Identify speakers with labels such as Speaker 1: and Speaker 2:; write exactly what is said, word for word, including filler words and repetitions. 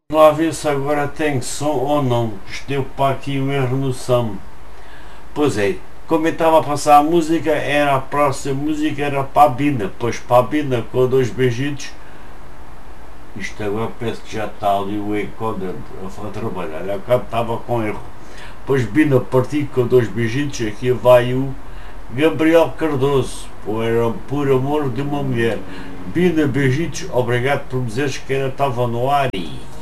Speaker 1: Lá ver se agora tem som ou não. Isto deu para aqui um erro no som. Pois é, como eu estava a passar a música, era a próxima música era para a Bina. Pois para a Bina com dois beijitos. Isto agora parece que já está ali o encoder a trabalhar. Eu cá estava com erro. Pois Bina partiu com dois beijitos. Aqui vai o Gabriel Cardoso. Por, por amor de uma mulher. Bina, beijitos. Obrigado por me dizeres que ainda estava no ar. E...